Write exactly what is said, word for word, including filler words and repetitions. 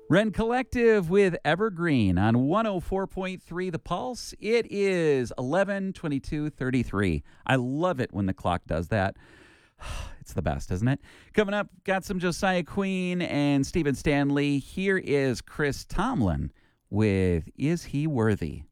Ren Collective with Evergreen on one oh four point three The Pulse. It is eleven twenty-two thirty-three. I love it when the clock does that. It's the best, isn't it? Coming up, got some Josiah Queen and Stephen Stanley. Here is Chris Tomlin with Is He Worthy?